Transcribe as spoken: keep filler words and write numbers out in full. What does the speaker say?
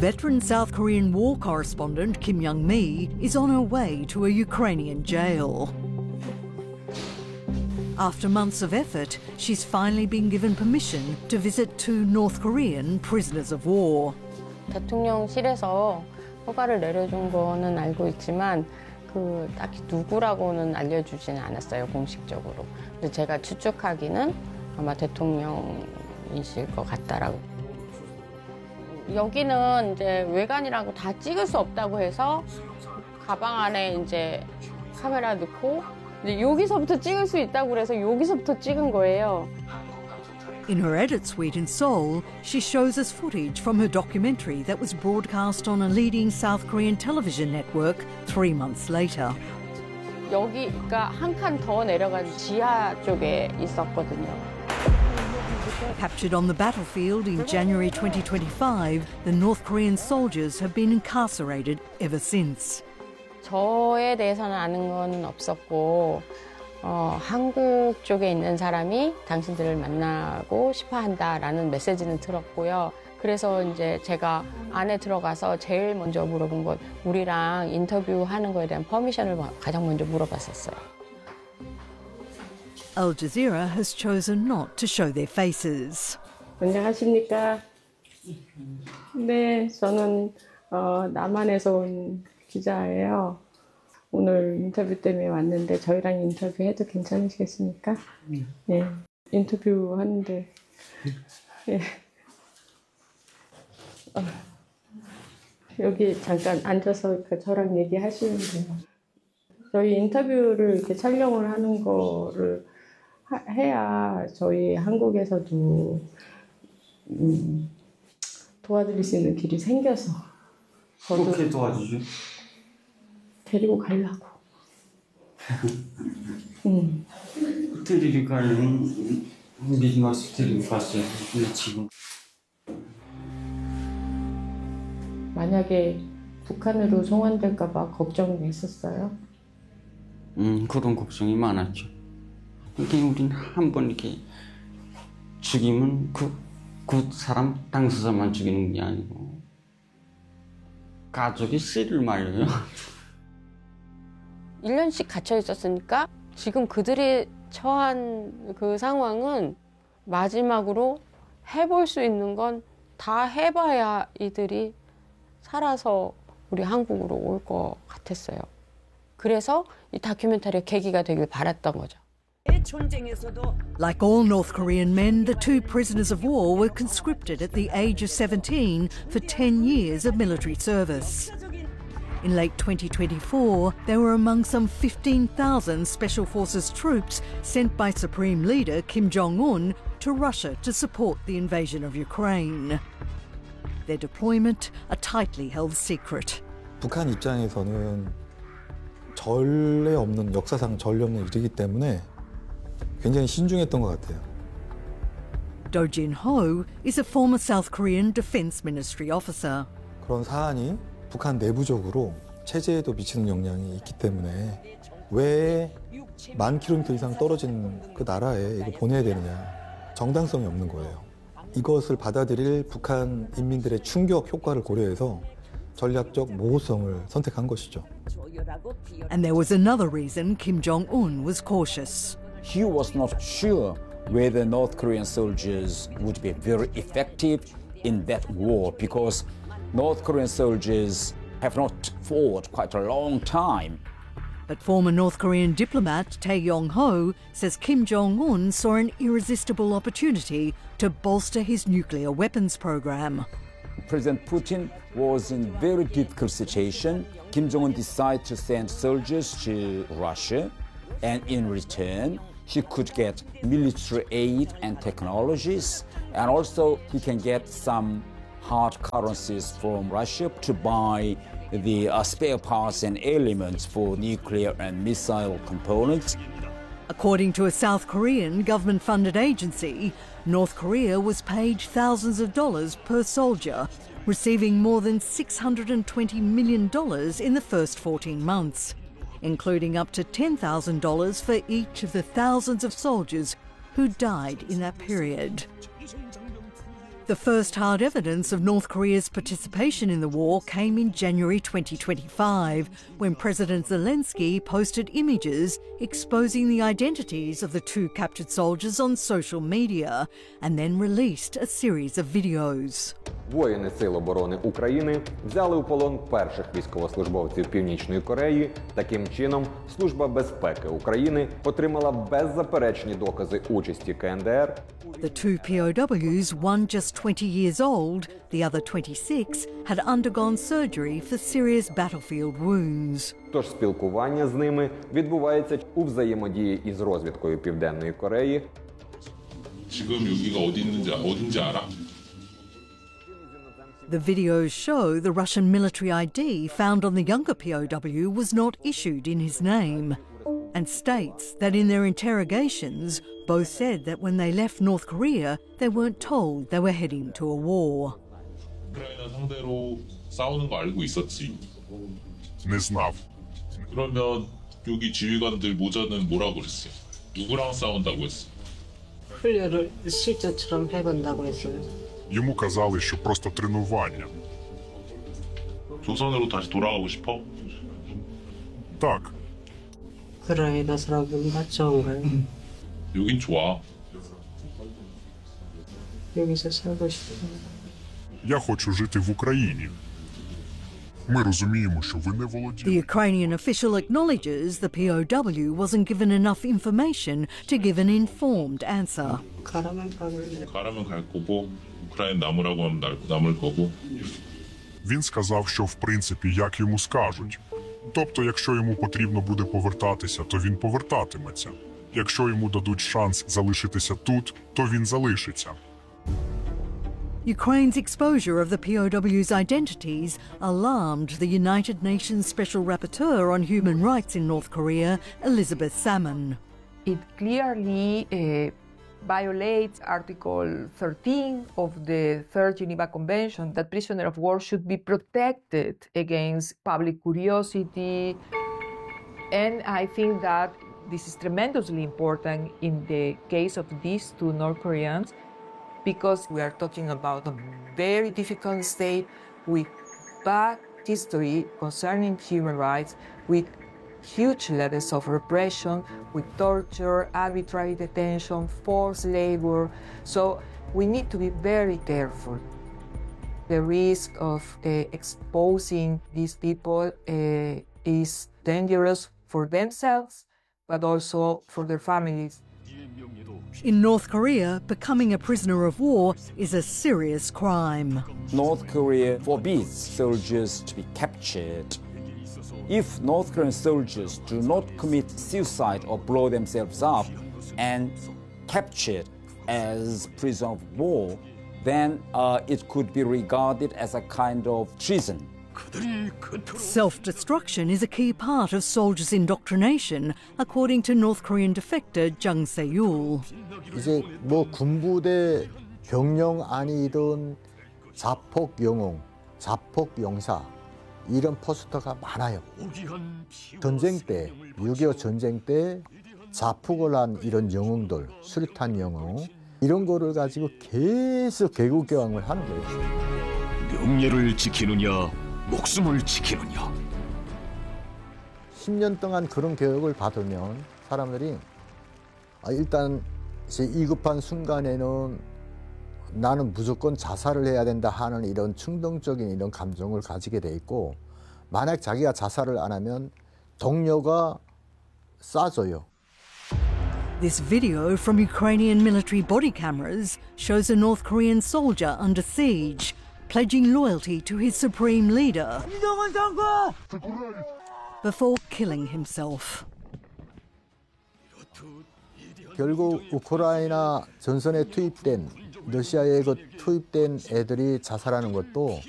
Veteran South Korean war correspondent Kim Young-mi is on her way to a Ukrainian jail. After months of effort, she's finally been given permission to visit two North Korean prisoners of war. 대통령실에서 허가를 내려준 거는 알고 있지만 그 딱히 누구라고는 알려주지는 않았어요, 공식적으로. 근데 제가 추측하기는 아마 대통령이실 것 같다라고. 여기는 이제 외관이라고 다 찍을 수 없다고 해서 가방 안에 이제 카메라 넣고 이제 여기서부터 찍을 수 있다고 그래서 여기서부터 찍은 거예요. In her edit suite in Seoul, she shows us footage from her documentary that was broadcast on a leading South Korean television network three months later. 여기가 한 칸 더 내려간 지하 쪽에 있었거든요. Captured on the battlefield in January twenty twenty-five, the North Korean soldiers have been incarcerated ever since. 저에 대해서는 아는 건 없었고 어, 한국 쪽에 있는 사람이 당신들을 만나고 싶어 한다라는 메시지는 들었고요. 그래서 이제 제가 안에 들어가서 제일 먼저 물어본 건 우리랑 인터뷰하는 거에 대한 퍼미션을 가장 먼저 물어봤었어요. Al Jazeera has chosen not to show their faces. 안녕하십니까? 네, 저는 어, 남한에서 온 기자예요. 오늘 인터뷰 때문에 왔는데 저희랑 인터뷰해도 괜찮으시겠습니까? 음. 네, 인터뷰 하는데 예. 어, 여기 잠깐 앉아서 저랑 얘기하시면 돼요. 저희 인터뷰를 이렇게 촬영을 하는 거를 하, 해야 저희 한국에서도 음, 도와드릴 수 있는 길이 생겨서. 어떻게 도와주죠? 데리고 가려고. 응. 데리고 가려면 미리 와서 데리고 갔어요. 근데 지금. 만약에 북한으로 송환될까 봐 걱정이 있었어요? 음, 그런 걱정이 많았죠. 이게 우린 한 번 이렇게 죽이면 그, 그 사람 당사자만 죽이는 게 아니고 가족이 씨를 말려요. 일 년씩 갇혀 있었으니까 지금 그들이 처한 그 상황은 마지막으로 해볼 수 있는 건 다 해봐야 이들이 살아서 우리 한국으로 올 것 같았어요. 그래서 이 다큐멘터리가 계기가 되길 바랐던 거죠. Like all North Korean men, the two prisoners of war were conscripted at the age of seventeen for ten years of military service. In late twenty twenty-four, they were among some fifteen thousand Special Forces troops sent by Supreme Leader Kim Jong-un to Russia to support the invasion of Ukraine. Their deployment, a tightly held secret. 북한 입장에서는 전례 없는, 역사상 전례 없는 일이기 때문에 굉장히 신중했던 것 같아요. Do Jin-ho is a former South Korean Defense Ministry officer. 그런 사안이 북한 내부적으로 체제에도 미치는 영향이 있기 때문에 왜 만 킬로미터 이상 떨어진 그 나라에 이거 보내야 되느냐, 정당성이 없는 거예요. 이것을 받아들일 북한 인민들의 충격 효과를 고려해서 전략적 모호성을 선택한 것이죠. And there was another reason Kim Jong-un was cautious. He was not sure whether North Korean soldiers would be very effective in that war because North Korean soldiers have not fought quite a long time. But former North Korean diplomat Tae Yong-ho says Kim Jong-un saw an irresistible opportunity to bolster his nuclear weapons program. President Putin was in a very difficult situation. Kim Jong-un decided to send soldiers to Russia, and in return, he could get military aid and technologies, and also he can get some hard currencies from Russia to buy the uh, spare parts and elements for nuclear and missile components. According to a South Korean government-funded agency, North Korea was paid thousands of dollars per soldier, receiving more than six hundred twenty million dollars in the first fourteen months, including up to ten thousand dollars for each of the thousands of soldiers who died in that period. The first hard evidence of North Korea's participation in the war came in January twenty twenty-five, when President Zelensky posted images exposing the identities of the two captured soldiers on social media, and then released a series of videos. Воїни Сил оборони України взяли у полон перших військовослужбовців Північної Кореї. Таким чином, Служба безпеки України отримала беззаперечні докази участі КНДР. The two P O Ws, one just twenty years old, the other twenty-six, had undergone surgery for serious battlefield wounds. Тож спілкування з ними відбувається у взаємодії із розвідкою Південної Кореї. 지금 여기가 어디 있는지 어딘지 알아? The videos show the Russian military I D found on the younger P O W was not issued in his name, and states that in their interrogations, both said that when they left North Korea, they weren't told they were heading to a war. 우크라이나 상대로 싸우는 거 알고 있었지. Не знав. 그러면 여기 지휘관들 모자는 뭐라고 그랬어요? 누구랑 싸운다고 했어? 훈련을 실전처럼 해본다고 했어요. Йому казали, що просто тренування. 조선으로 다시 돌아가고 싶어? Так, 우크라이나 사람은 맞죠? 여긴 좋아. 여기서 살고 싶어요. я хочу жити в Україні. Ми розуміємо, що ви не The володієте. Ukrainian official acknowledges the P O W wasn't given enough information to give an informed answer. 가라면 가면 가라면 갈 거고 우크라이나 남으라고 하면 남- 남을 거고. Він сказав, що в принципі як йому скажуть. Тобто, якщо йому потрібно буде повертатися, то він повертатиметься. Якщо йому дадуть шанс залишитися тут, то він залишиться. Ukraine's exposure of the P O W's identities alarmed the United Nations Special Rapporteur on Human Rights in North Korea, Elizabeth Salmon. It clearly uh, violates Article thirteen of the Third Geneva Convention that prisoners of war should be protected against public curiosity. And I think that this is tremendously important in the case of these two North Koreans, because we are talking about a very difficult state with bad history concerning human rights, with huge levels of repression, with torture, arbitrary detention, forced labor. So we need to be very careful. The risk of uh, exposing these people uh, is dangerous for themselves, but also for their families. In North Korea, becoming a prisoner of war is a serious crime. North Korea forbids soldiers to be captured. If North Korean soldiers do not commit suicide or blow themselves up and captured as prisoner of war, then uh, it could be regarded as a kind of treason. Self-destruction is a key part of soldiers' indoctrination, according to North Korean defector Jung Se-yul. 이제 뭐 군부대 병영 아니던 자폭 영웅, 자폭 용사 이런 포스터가 많아요. 전쟁 때, 육이오 전쟁 때 자폭을 한 이런 영웅들, 수류탄 영웅 이런 거를 가지고 계속 개국교황을 하는 거예요. 명예를 지키느냐, 목숨을 지키느냐. 십 년 동안 그런 교육을 받으면 사람들이 아, 일단 위급한 순간에는 나는 무조건 자살을 해야 된다 하는 이런 충동적인 이런 감정을 가지게 돼 있고, 만약 자기가 자살을 안 하면 동료가 쏴줘요. This video from Ukrainian military body cameras shows a North Korean soldier under siege, pledging loyalty to his supreme leader before killing himself. 결국 우크라이나 전선에 투입된 러시아에 그 투입된 애들이 자살하는 것도